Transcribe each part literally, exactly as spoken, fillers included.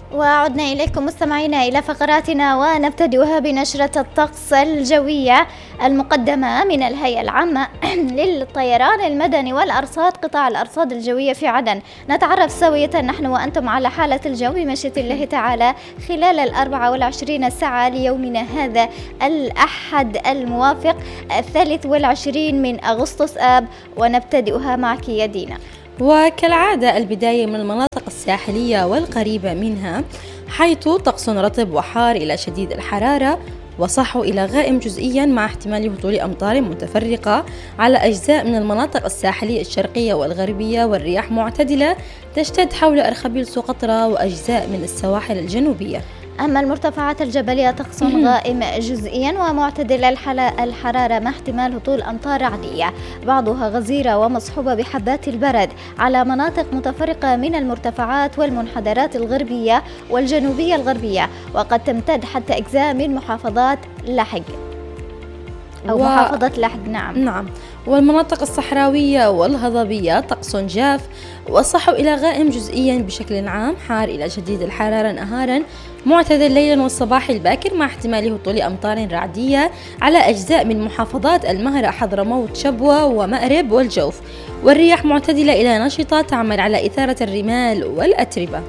وعدنا إليكم مستمعينا إلى فقراتنا، ونبتدئها بنشرة الطقس الجوية المقدمة من الهيئة العامة للطيران المدني والأرصاد قطاع الأرصاد الجوية في عدن. نتعرف سوية نحن وأنتم على حالة الجو بمشيئة الله تعالى خلال الأربعة والعشرين ساعة ليومنا هذا الأحد الموافق الثالث والعشرين من أغسطس آب، ونبتدئها معك يا دينا. وكالعادة البداية من المناطق الساحلية والقريبة منها، حيث طقس رطب وحار إلى شديد الحرارة وصحو إلى غائم جزئيا مع احتمال هطول أمطار متفرقة على أجزاء من المناطق الساحلية الشرقية والغربية، والرياح معتدلة تشتد حول أرخبيل سقطرى وأجزاء من السواحل الجنوبية. أما المرتفعات الجبلية طقس غائم جزئيا ومعتدل الحرارة مع احتمال هطول أمطار رعدية بعضها غزيرة ومصحوبة بحبات البرد على مناطق متفرقة من المرتفعات والمنحدرات الغربية والجنوبية الغربية، وقد تمتد حتى أجزاء من محافظات لحج أو و... محافظة لحج. نعم نعم والمناطق الصحراوية والهضبية طقس جاف وصحو إلى غائم جزئيا بشكل عام، حار إلى شديد الحرارة نهارا، معتدل ليلا والصباح الباكر مع احتمال هطول أمطار رعدية على أجزاء من محافظات المهرة حضرموت شبوة ومأرب والجوف، والرياح معتدلة إلى نشطة تعمل على إثارة الرمال والأتربة.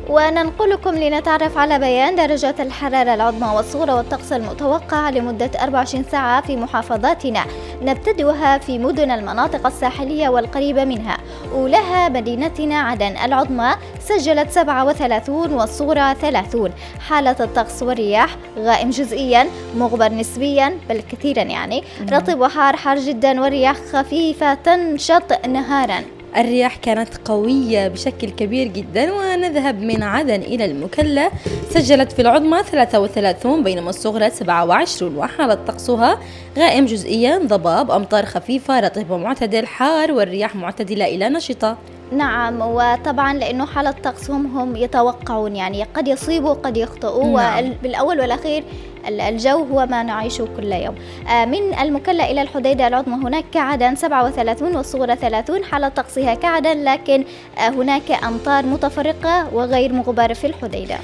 وننقلكم لنتعرف على بيان درجات الحرارة العظمى والصغرى والطقس المتوقع لمدة أربع وعشرين ساعة في محافظاتنا. نبتدئها في مدن المناطق الساحلية والقريبة منها. أولها مدينتنا عدن، العظمى سجلت سبعة وثلاثين والصغرى ثلاثين. حالة الطقس والرياح غائم جزئيا، مغبر نسبيا بل كثيرا يعني، رطب وحار، حار جدا، والرياح خفيفة تنشط نهارا. الرياح كانت قوية بشكل كبير جدا. ونذهب من عدن إلى المكلا، سجلت في العظمى ثلاثة وثلاثين بينما الصغرى سبعة وعشرين، وحالة طقسها غائم جزئيا، ضباب، أمطار خفيفة، رطب ومعتدل، حار، والرياح معتدلة إلى نشطة. نعم، وطبعا لأنه حالة طقسهم هم يتوقعون يعني قد يصيبوا قد يخطئوا. نعم. وبالأول والأخير الجو هو ما نعيشه كل يوم. من المكلا إلى الحديدة، العظمى هناك كعدن سبعة وثلاثين والصغرى ثلاثين، حالة طقسها كعدن لكن هناك أمطار متفرقة وغير مغبرة في الحديدة.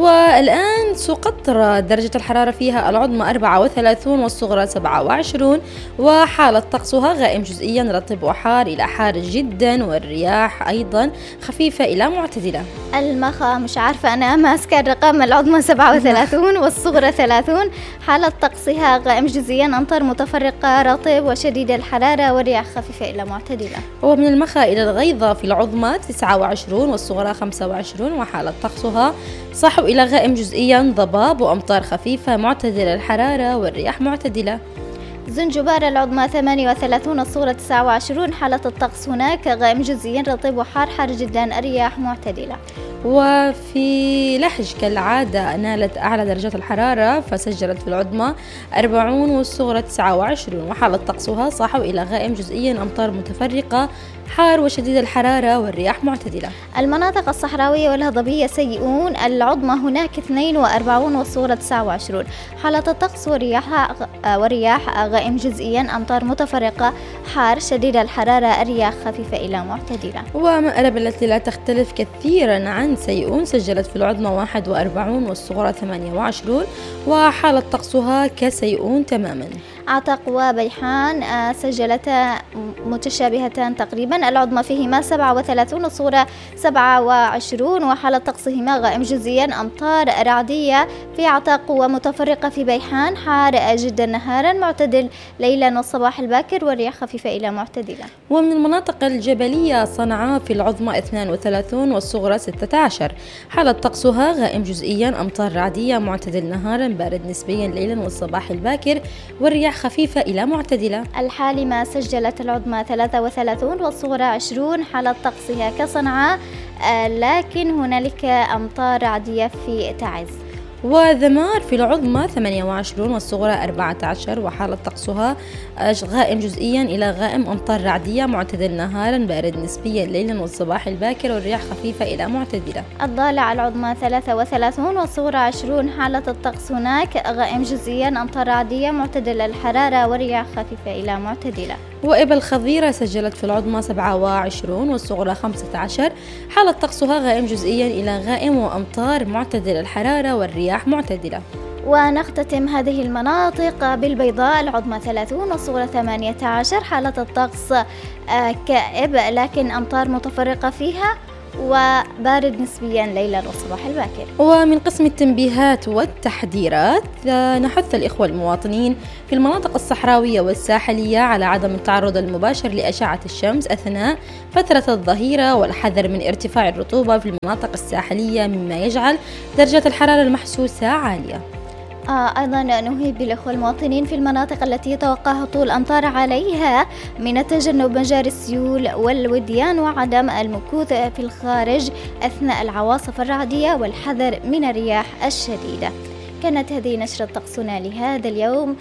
والآن سقطرى درجة الحرارة فيها العظمى أربعة وثلاثين والصغرى سبعة وعشرين، وحالة طقسها غائم جزئيا، رطب وحار إلى حار جدا، والرياح أيضا خفيفة إلى معتدلة. المخا مش عارفة أنا ماسكة الرقم، العظمى سبعة وثلاثين والصغرى ثلاثين، حالة طقسها غائم جزئيا، أمطار متفرقة، رطب وشديد الحرارة، والرياح خفيفة إلى معتدلة. ومن المخا إلى الغيضة في العظمى تسعة وعشرين والصغرى خمسة وعشرين، وحالة طقسها صحو إلى غائم جزئيا، ضباب وأمطار خفيفة، معتدل الحرارة، والرياح معتدلة. زنجبار العظمى ثمانية وثلاثين الصغرى تسعة وعشرين، حالة الطقس هناك غائم جزئيا، رطب وحار، حار جدا، الرياح معتدلة. وفي لحج كالعادة نالت أعلى درجات الحرارة، فسجلت في العظمى أربعين والصغرى تسعة وعشرين، وحالة طقسها صحو إلى غائم جزئيا، أمطار متفرقة، حار وشديد الحرارة، والرياح معتدلة. المناطق الصحراوية والهضبية سيئون، العظمى هناك اثنين وأربعين والصغرى تسعة وعشرين، حالة الطقس والرياح والرياح غائم جزئيا، أمطار متفرقة، حار شديد الحرارة، الرياح خفيفة إلى معتدلة. ومأرب التي لا تختلف كثيرا عن سيئون، سجلت في العظمى واحد وأربعين والصغرى ثمانية وعشرين، وحالة طقسها كسيئون تماما. عتق وبيحان سجلتا متشابهتان تقريبا، العظمى فيهما سبعة وثلاثين والصغرى سبعة وعشرين، وحالة طقسهما غائم جزئيا، أمطار رعدية في عتق ومتفرقة في بيحان، حار جدا نهارا، معتدل ليلا والصباح الباكر، والرياح خفيفة إلى معتدلة. ومن المناطق الجبلية صنعاء في العظمى اثنين وثلاثين والصغرى ستة عشر، حالة طقسها غائم جزئيا، أمطار رعدية، معتدل نهارا، بارد نسبيا ليلا والصباح الباكر، والرياح خفيفة إلى معتدلة. الحالمة سجلت العظمى ثلاثة وثلاثين والصغرى عشرين، حالة طقسها كصنعاء لكن هنالك أمطار رعدية في تعز. وذمار في العظمى ثمانية وعشرين والصغرى أربعة عشر، وحالة طقسها غائم جزئيا إلى غائم، أمطار رعدية، معتدل نهارا، بارد نسبيا ليلا والصباح الباكر، والرياح خفيفة إلى معتدلة. الضالع العظمى ثلاثة وثلاثين والصغرى عشرين، حالة الطقس هناك غائم جزئيا، أمطار رعدية، معتدل الحرارة، والرياح خفيفة إلى معتدلة. وإبل خضيرة سجلت في العظمى سبعة وعشرين والصغرى خمسة عشر، حالة طقسها غائم جزئيا إلى غائم وأمطار معتدلة الحرارة والرياح معتدلة. ونختتم هذه المناطق بالبيضاء العظمى ثلاثين والصغرى ثمانية عشر، حالة الطقس كائب لكن أمطار متفرقة فيها وبارد نسبيا ليلا والصباح الباكر. ومن قسم التنبيهات والتحذيرات نحث الإخوة المواطنين في المناطق الصحراوية والساحلية على عدم التعرض المباشر لأشعة الشمس أثناء فترة الظهيرة، والحذر من ارتفاع الرطوبة في المناطق الساحلية مما يجعل درجة الحرارة المحسوسة عالية. آه أيضا نهيب بالإخوة المواطنين في المناطق التي يتوقع هطول أمطار عليها من التجنب مجاري السيول والوديان وعدم المكوث في الخارج أثناء العواصف الرعدية والحذر من الرياح الشديدة. كانت هذه نشرة طقسنا لهذا اليوم،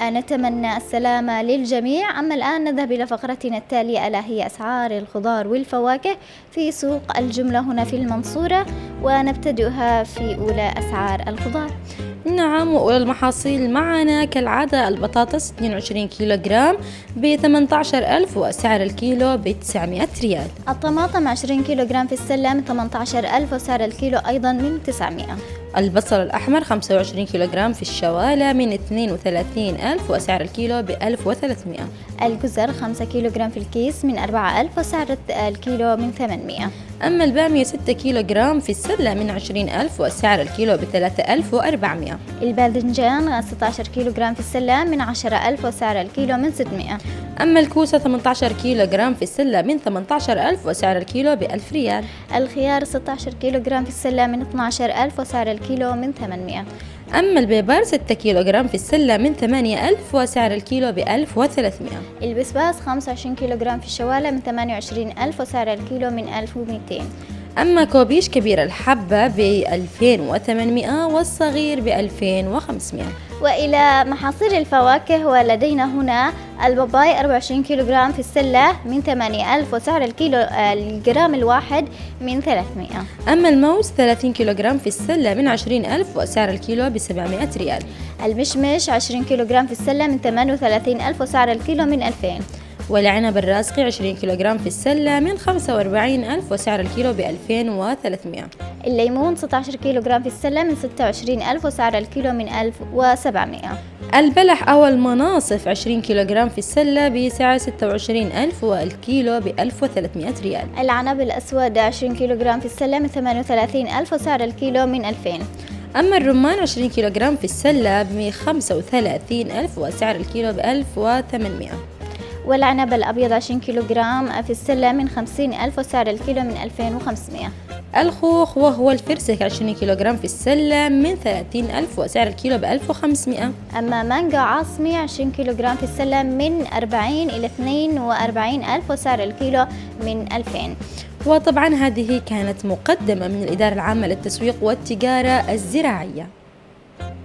نتمنى السلامة للجميع. أما الآن نذهب إلى فقرتنا التالية ألا هي أسعار الخضار والفواكه في سوق الجملة هنا في المنصورة، ونبتدئها في أولى أسعار الخضار. نعم، وأولى المحاصيل معنا كالعادة البطاطس اثنين وعشرين كيلو جرام ب ثمانية عشر ألف وسعر الكيلو ب تسعمائة ريال. الطماطم عشرين كيلو جرام في السلة من ثمانية عشر ألف وسعر الكيلو أيضا من تسعمائة. البصل الأحمر خمسة وعشرين كيلو جرام في الشوالة من اثنين وثلاثين ألف وسعر الكيلو ب ألف وثلاثمائة. الجزر خمسة كيلو جرام في الكيس من أربعة ألف وسعر الكيلو من ثمانمائة. أما البامية ستة كيلو جرام في السلة من عشرين ألف وسعر الكيلو ب ثلاثة آلاف وأربعمائة. الباذنجان ستة عشر كيلو جرام في السلة من عشرة ألف وسعر الكيلو من ستمائة. أما الكوسة ثمانية عشر كيلو جرام في السلة من ثمانية عشر ألف وسعر الكيلو ب ألف ريال. الخيار ستة عشر كيلو جرام في السلة من اثني عشر ألف وسعر الكيلو من ثمانمائة. أما البيبر ستة كيلو جرام في السلة من ثمانية ألف وسعر الكيلو ب ألف وثلاثمائة. البسباس خمسة وعشرين كيلو جرام في الشوالة من ثمانية وعشرين ألف وسعر الكيلو من ألف ومئتين. أما كوبيش كبير الحبة ب ألفين وثمانمائة والصغير ب ألفين وخمسمائة. وإلى محاصيل الفواكه ولدينا هنا الباباي أربعة وعشرين كيلو جرام في السلة من ثمانية ألف وسعر الكيلو الجرام الواحد من ثلاثمائة. أما الموز ثلاثين كيلو جرام في السلة من عشرين ألف وسعر الكيلو ب سبعمائة ريال. المشمش عشرين كيلو جرام في السلة من ثمانية وثلاثين ألف وسعر الكيلو من ألفين. والعنب الراسقي عشرين كيلو جرام في السلة من خمسة وأربعين ألف وسعر الكيلو ب ألفين وثلاثمائة. الليمون ستة عشر كيلو جرام في السلة من ستة وعشرين ألف وسعر الكيلو من ألف وسبعمائة. البلح أو المناصف عشرين كيلو جرام في السلة بسعر ستة وعشرين ألف والكيلو ب ألف وثلاثمائة ريال. العنب الأسود عشرين كيلو جرام في السلة من ثمانية وثلاثين ألف وسعر الكيلو من ألفين. أما الرمان عشرين كيلو جرام في السلة ب خمسة وثلاثين ألف وسعر الكيلو ب ألف وثمانمائة. والعنب الأبيض عشرين كيلو جرام في السلة من خمسين ألف وسعر الكيلو من ألفين وخمسمائة. الخوخ وهو الفرسك عشرين كيلو جرام في السلة من ثلاثين ألف وسعر الكيلو ب ألف وخمسمائة. أما مانجا عاصمي عشرين كيلو جرام في السلة من أربعين إلى اثنين وأربعين ألف وسعر الكيلو من ألفين. وطبعا هذه كانت مقدمة من الإدارة العامة للتسويق والتجارة الزراعية.